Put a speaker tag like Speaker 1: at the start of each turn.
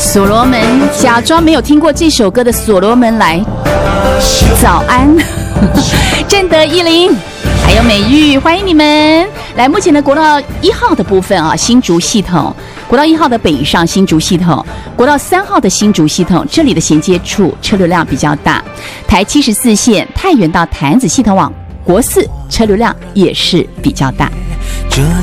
Speaker 1: 所罗门，假装没有听过这首歌的所罗门来，早安，正德10，还有美玉，欢迎你们来。目前的国道1号的部分啊，新竹系统，国道1号的北上新竹系统，国道3号的新竹系统，这里的衔接处车流量比较大。台74线太原到潭子系统往国4车流量也是比较大。